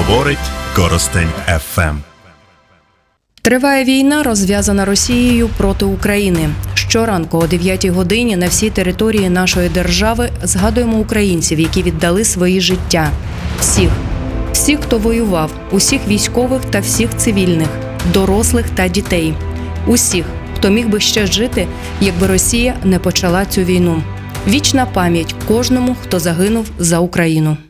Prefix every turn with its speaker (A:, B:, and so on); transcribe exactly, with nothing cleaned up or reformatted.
A: Говорить Коростень еф ем.
B: Триває війна, розв'язана Росією проти України. Щоранку о дев'ятій годині на всій території нашої держави згадуємо українців, які віддали свої життя. Всіх. Всіх, хто воював, усіх військових та всіх цивільних, дорослих та дітей. Усіх, хто міг би ще жити, якби Росія не почала цю війну. Вічна пам'ять кожному, хто загинув за Україну.